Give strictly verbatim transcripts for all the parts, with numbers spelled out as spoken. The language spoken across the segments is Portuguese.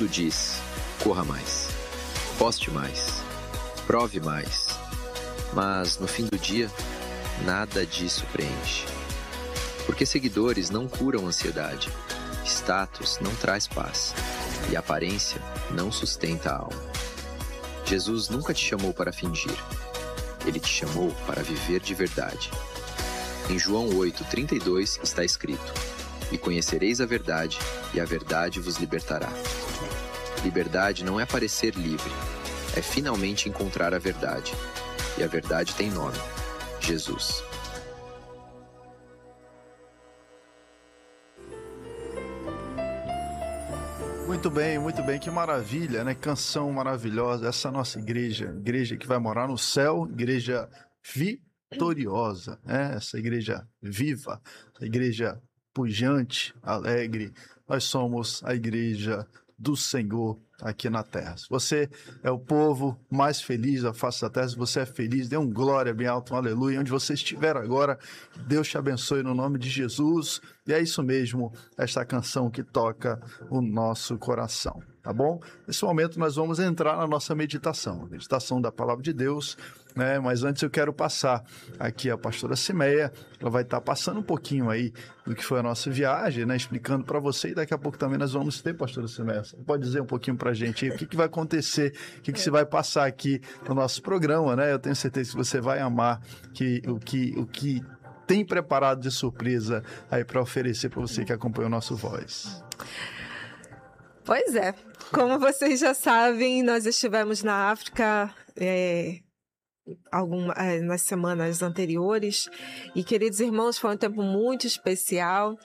mundo diz: corra mais, poste mais, prove mais. Mas, no fim do dia, nada disso preenche. Porque seguidores não curam ansiedade, status não traz paz e aparência não sustenta a alma. Jesus nunca te chamou para fingir. Ele te chamou para viver de verdade. Em João oito, trinta e dois está escrito: e conhecereis a verdade, e a verdade vos libertará. Liberdade não é parecer livre, é finalmente encontrar a verdade. E a verdade tem nome: Jesus. Muito bem, muito bem, que maravilha, né? Canção maravilhosa, essa nossa igreja, igreja que vai morar no céu, igreja vitoriosa, né? Essa igreja viva, a igreja pujante, alegre. Nós somos a igreja do Senhor aqui na terra. Se você é o povo mais feliz da face da terra, se você é feliz, dê um glória bem alto, um aleluia. Onde você estiver agora, Deus te abençoe no nome de Jesus. E é isso mesmo, esta canção que toca o nosso coração, tá bom? Nesse momento nós vamos entrar na nossa meditação, meditação da palavra de Deus, né? Mas antes eu quero passar aqui a pastora Cimeia, ela vai estar passando um pouquinho aí do que foi a nossa viagem, né? Explicando para você, e daqui a pouco também nós vamos ter, pastora Cimeia, você pode dizer um pouquinho para a gente aí o que, que vai acontecer, o que, que você vai passar aqui no nosso programa, né? Eu tenho certeza que você vai amar que, o que... O que tem preparado de surpresa aí para oferecer para você que acompanha o nosso Voz. Pois é, como vocês já sabem, nós estivemos na África é, algum, é, nas semanas anteriores e, queridos irmãos, foi um tempo muito especial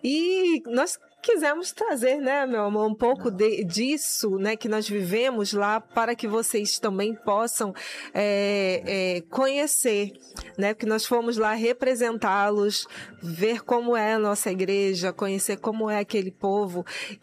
e nós quisemos trazer, né, meu amor, um pouco de, disso, né, que nós vivemos lá para que vocês também possam é, é, conhecer, né, porque nós fomos lá representá-los, ver como é a nossa igreja, conhecer como é aquele povo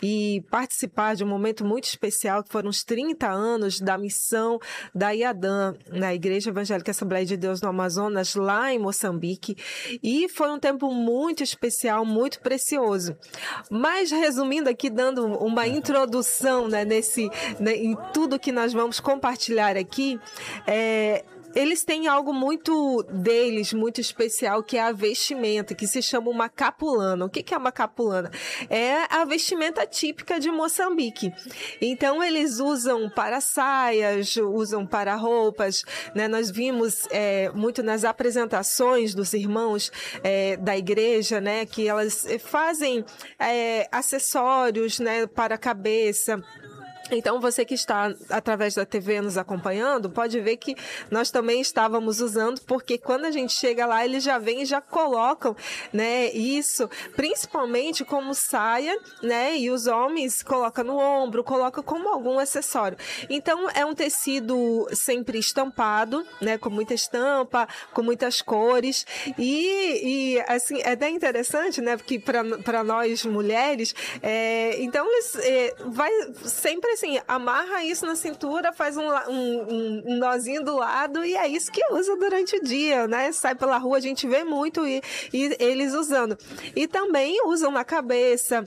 e participar de um momento muito especial, que foram os trinta anos da missão da IADAM, na Igreja Evangélica Assembleia de Deus no Amazonas, lá em Moçambique, e foi um tempo muito especial, muito precioso. Mas, resumindo aqui, dando uma introdução, né, nesse, né, em tudo que nós vamos compartilhar aqui, é, eles têm algo muito deles, muito especial, que é a vestimenta, que se chama uma capulana. O que é uma capulana? É a vestimenta típica de Moçambique. Então, eles usam para saias, usam para roupas, né? Nós vimos é, muito nas apresentações dos irmãos é, da igreja, né, que elas fazem é, acessórios, né, para a cabeça. Então, você que está através da T V nos acompanhando, pode ver que nós também estávamos usando, porque quando a gente chega lá, eles já vêm e já colocam, né, isso, principalmente como saia, né, e os homens colocam no ombro, colocam como algum acessório. Então, é um tecido sempre estampado, né, com muita estampa, com muitas cores, e, e assim, é até interessante, né, porque para nós mulheres, é, então, eles, é, vai sempre assim, amarra isso na cintura, faz um, um, um nozinho do lado e é isso que usa durante o dia, né? Sai pela rua, a gente vê muito e, e eles usando. E também usam na cabeça,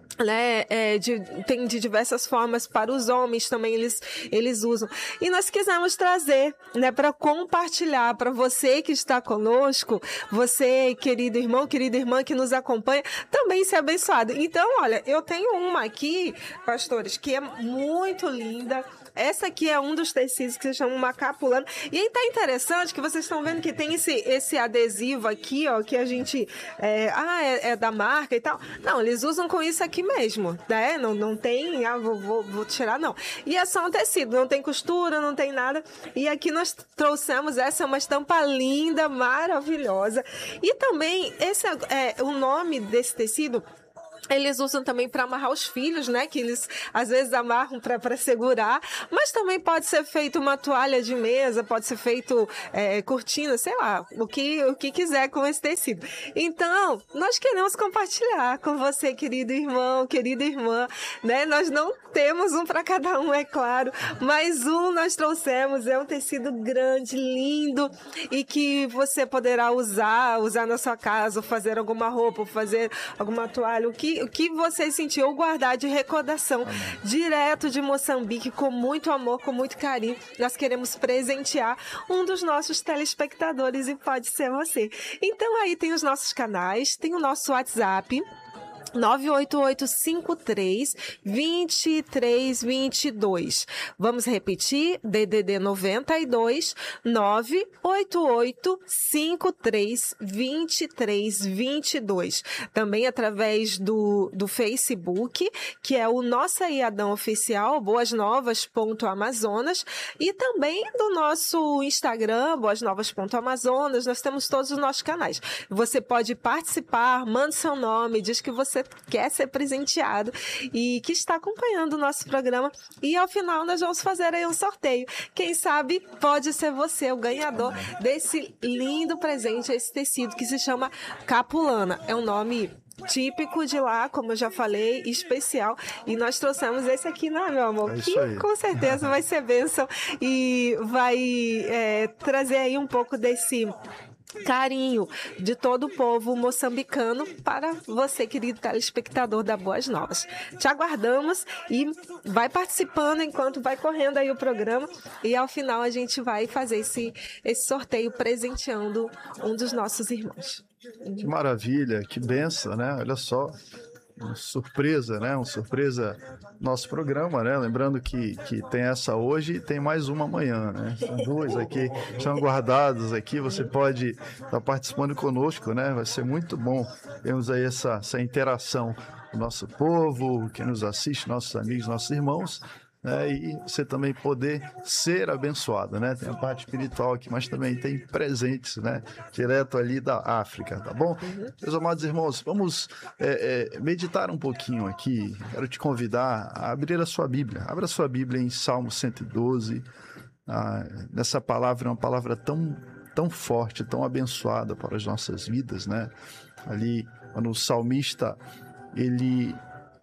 né, é, de, tem de diversas formas para os homens também, eles, eles usam. E nós quisemos trazer, né, para compartilhar para você que está conosco, você, querido irmão, querida irmã que nos acompanha, também ser abençoado. Então, olha, eu tenho uma aqui, pastores, que é muito linda. Essa aqui é um dos tecidos que se chama uma capulana. E aí tá interessante que vocês estão vendo que tem esse, esse adesivo aqui, ó, que a gente... É, ah, é, é da marca e tal. Não, eles usam com isso aqui mesmo, né? Não, não tem... Ah, vou, vou, vou tirar, não. E é só um tecido, não tem costura, não tem nada. E aqui nós trouxemos, essa é uma estampa linda, maravilhosa. E também, esse é, é o nome desse tecido... Eles usam também para amarrar os filhos, né? Que eles às vezes amarram para segurar. Mas também pode ser feito uma toalha de mesa, pode ser feito é, cortina, sei lá, o que, o que quiser com esse tecido. Então, nós queremos compartilhar com você, querido irmão, querida irmã, né? Nós não temos um para cada um, é claro, mas um nós trouxemos. É um tecido grande, lindo e que você poderá usar, usar na sua casa, ou fazer alguma roupa, ou fazer alguma toalha, o que que, que você sentiu guardar de recordação, Amém. Direto de Moçambique, com muito amor, com muito carinho. Nós queremos presentear um dos nossos telespectadores e pode ser você. Então aí tem os nossos canais, tem o nosso WhatsApp, nove oito oito cinco três, dois três dois dois. Vamos repetir, D D D noventa e dois, nove oito oito cinco três, dois três dois dois. Também através do, do Facebook, que é o Nossa Iadão Oficial, boas novas ponto amazonas, e também do nosso Instagram, boas novas ponto amazonas. Nós temos todos os nossos canais. Você pode participar, manda seu nome, diz que você quer ser presenteado e que está acompanhando o nosso programa, e ao final nós vamos fazer aí um sorteio. Quem sabe pode ser você o ganhador desse lindo presente, esse tecido que se chama capulana. É um nome típico de lá, como eu já falei, especial, e nós trouxemos esse aqui, né, meu amor? É que com certeza vai ser bênção e vai é, trazer aí um pouco desse carinho de todo o povo moçambicano para você, querido telespectador da Boas Novas. Te aguardamos e vai participando enquanto vai correndo aí o programa, e ao final a gente vai fazer esse, esse sorteio presenteando um dos nossos irmãos. Que maravilha, que benção, né? Olha só, uma surpresa, né? Uma surpresa nosso programa, né? Lembrando que, que tem essa hoje e tem mais uma amanhã, né? São duas aqui, estão guardadas aqui, você pode estar participando conosco, né? Vai ser muito bom. Temos aí essa, essa interação com o nosso povo, quem nos assiste, nossos amigos, nossos irmãos, né? E você também poder ser abençoado, né? Tem a parte espiritual aqui, mas também tem presentes, né? Direto ali da África, tá bom? Uhum. Meus amados irmãos, vamos é, é, meditar um pouquinho aqui. Quero te convidar a abrir a sua Bíblia. Abra a sua Bíblia em Salmo cento e doze. Ah, nessa palavra, é uma palavra tão, tão forte, tão abençoada para as nossas vidas, né? Ali, quando o salmista, ele...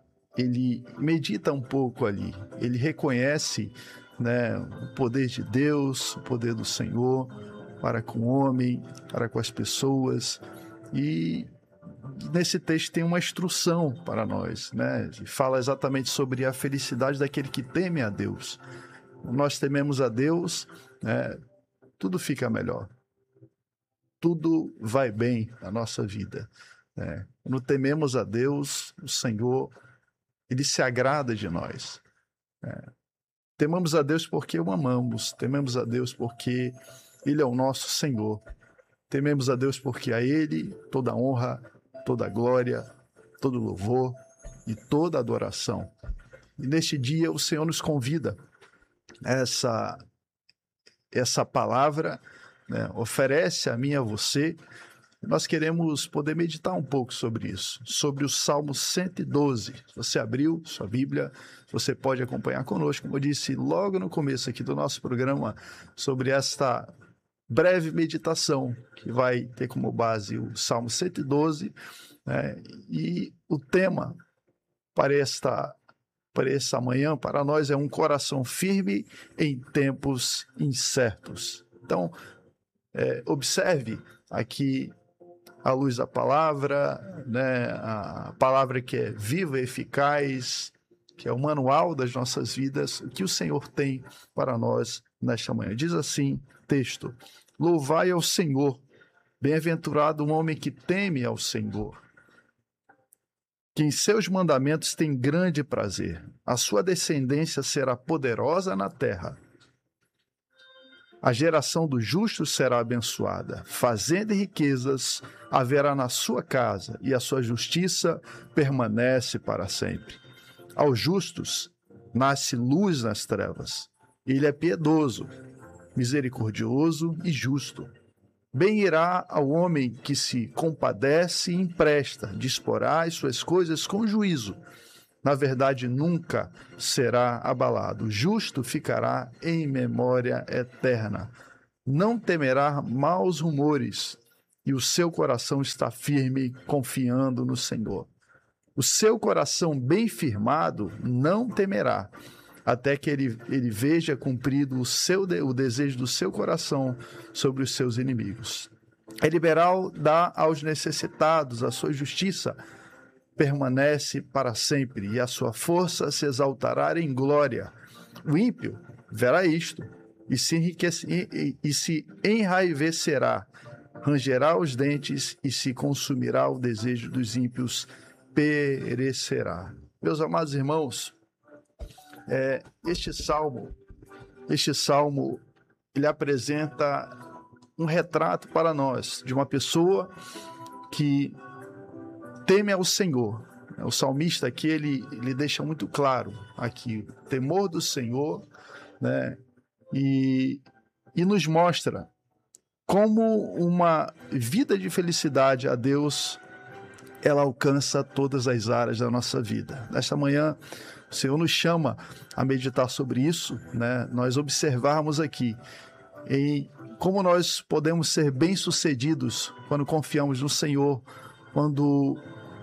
ele medita um pouco ali, ele reconhece, né, o poder de Deus, o poder do Senhor para com o homem, para com as pessoas, e nesse texto tem uma instrução para nós, né, fala exatamente sobre a felicidade daquele que teme a Deus. Nós tememos a Deus, né, tudo fica melhor, tudo vai bem na nossa vida, né? Quando tememos a Deus, o Senhor, Ele se agrada de nós. É. Temamos a Deus porque o amamos. Tememos a Deus porque Ele é o nosso Senhor. Tememos a Deus porque a Ele toda honra, toda glória, todo louvor e toda adoração. E neste dia o Senhor nos convida a essa, essa palavra, né, oferece a mim e a você. Nós queremos poder meditar um pouco sobre isso, sobre o Salmo cento e doze. Se você abriu sua Bíblia, você pode acompanhar conosco, como eu disse logo no começo aqui do nosso programa, sobre esta breve meditação, que vai ter como base o Salmo cento e doze, né? E o tema para esta, para essa manhã, para nós, é um coração firme em tempos incertos. Então, é, observe aqui à luz da palavra, né, a palavra que é viva e eficaz, que é o manual das nossas vidas, o que o Senhor tem para nós nesta manhã. Diz assim, texto: louvai ao Senhor, bem-aventurado o homem que teme ao Senhor, que em seus mandamentos tem grande prazer, a sua descendência será poderosa na terra. A geração dos justos será abençoada. Fazenda e riquezas haverá na sua casa, e a sua justiça permanece para sempre. Aos justos nasce luz nas trevas. Ele é piedoso, misericordioso e justo. Bem irá ao homem que se compadece e empresta, disporá as suas coisas com juízo. Na verdade, nunca será abalado. O justo ficará em memória eterna. Não temerá maus rumores, e o seu coração está firme, confiando no Senhor. O seu coração bem firmado não temerá, até que ele, ele veja cumprido o, seu, o desejo do seu coração sobre os seus inimigos. É liberal, dá aos necessitados a sua justiça, permanece para sempre, e a sua força se exaltará em glória. O ímpio verá isto, e se, enriquece, e, e, e se enraivecerá, rangerá os dentes, e se consumirá o desejo dos ímpios, perecerá. Meus amados irmãos, é, este salmo, este salmo, ele apresenta um retrato para nós de uma pessoa que teme ao Senhor. O salmista aqui, ele, ele deixa muito claro aqui, o temor do Senhor, né? E, e nos mostra como uma vida de felicidade a Deus, ela alcança todas as áreas da nossa vida. Nesta manhã, o Senhor nos chama a meditar sobre isso, né? Nós observarmos aqui em como nós podemos ser bem-sucedidos quando confiamos no Senhor, quando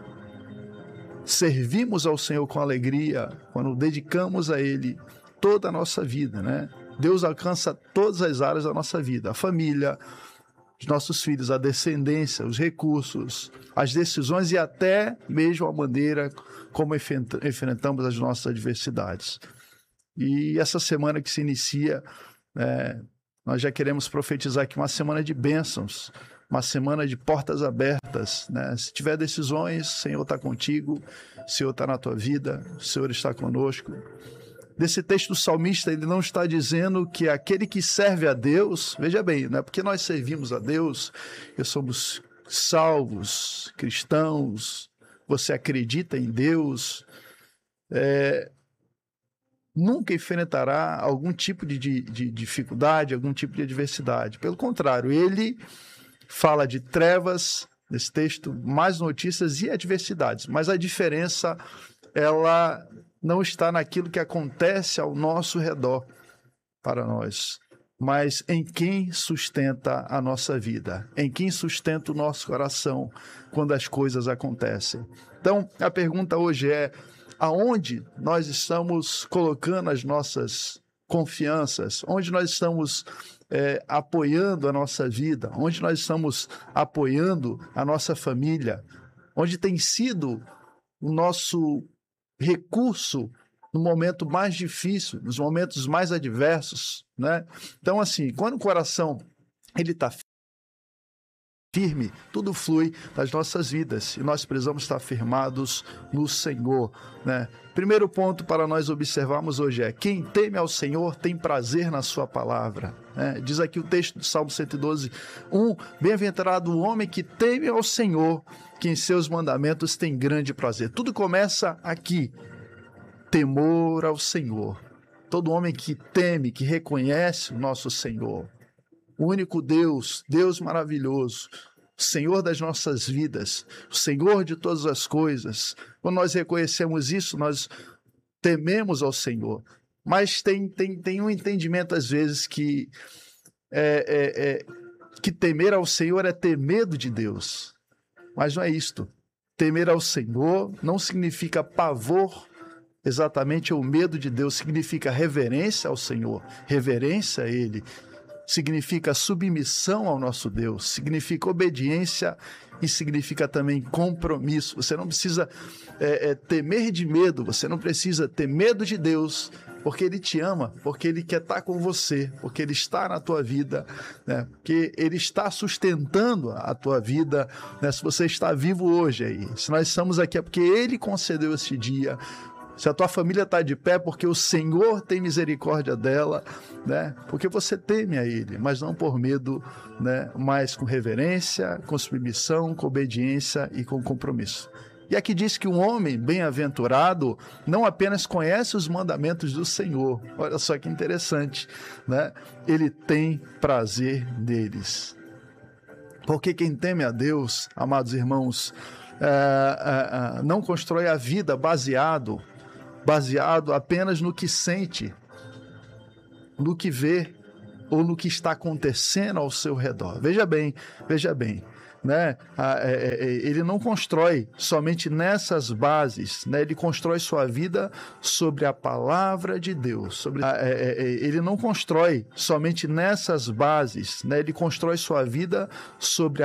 servimos ao Senhor com alegria, quando dedicamos a Ele toda a nossa vida, né? Deus alcança todas as áreas da nossa vida, a família, os nossos filhos, a descendência, os recursos, as decisões e até mesmo a maneira como enfrentamos as nossas adversidades. E essa semana que se inicia, é, nós já queremos profetizar aqui uma semana de bênçãos, uma semana de portas abertas, né? Se tiver decisões, o Senhor está contigo, o Senhor está na tua vida, o Senhor está conosco. Nesse texto do salmista, ele não está dizendo que aquele que serve a Deus, veja bem, não é porque nós servimos a Deus, que somos salvos, cristãos, você acredita em Deus, é, nunca enfrentará algum tipo de, de, de dificuldade, algum tipo de adversidade. Pelo contrário, ele fala de trevas, nesse texto, más notícias e adversidades, mas a diferença, ela não está naquilo que acontece ao nosso redor para nós, mas em quem sustenta a nossa vida, em quem sustenta o nosso coração quando as coisas acontecem. Então, a pergunta hoje é: aonde nós estamos colocando as nossas confianças? Onde nós estamos é, apoiando a nossa vida? Onde nós estamos apoiando a nossa família? Onde tem sido o nosso recurso no momento mais difícil, nos momentos mais adversos, né? Então, assim, quando o coração ele está firme, tudo flui das nossas vidas e nós precisamos estar firmados no Senhor, né? Primeiro ponto para nós observarmos hoje é: quem teme ao Senhor tem prazer na sua palavra, né? Diz aqui o texto do Salmo cento e doze, um: bem-aventurado o homem que teme ao Senhor, que em seus mandamentos tem grande prazer. Tudo começa aqui, temor ao Senhor. Todo homem que teme, que reconhece o nosso Senhor, o único Deus, Deus maravilhoso, Senhor das nossas vidas, Senhor de todas as coisas. Quando nós reconhecemos isso, nós tememos ao Senhor. Mas tem, tem, tem um entendimento, às vezes, que, é, é, é, que temer ao Senhor é ter medo de Deus. Mas não é isto. Temer ao Senhor não significa pavor, exatamente o medo de Deus, significa reverência ao Senhor, reverência a Ele. Significa submissão ao nosso Deus, significa obediência e significa também compromisso. Você não precisa é, é, temer de medo, você não precisa ter medo de Deus, porque Ele te ama, porque Ele quer estar com você, porque Ele está na tua vida, né? Porque Ele está sustentando a tua vida, né? Se você está vivo hoje aí, se nós estamos aqui é porque Ele concedeu esse dia. Se a tua família está de pé, porque o Senhor tem misericórdia dela, né? Porque você teme a Ele, mas não por medo, né? Mas com reverência, com submissão, com obediência e com compromisso. E aqui diz que um homem bem-aventurado não apenas conhece os mandamentos do Senhor, olha só que interessante, né? Ele tem prazer neles. Porque quem teme a Deus, amados irmãos, é, é, é, não constrói a vida baseado baseado apenas no que sente, no que vê ou no que está acontecendo ao seu redor. Veja bem, veja bem, né? Ele não constrói somente nessas bases, né? Ele constrói sua vida sobre a palavra de Deus. Sobre... Ele não constrói somente nessas bases, né? Ele constrói sua vida sobre a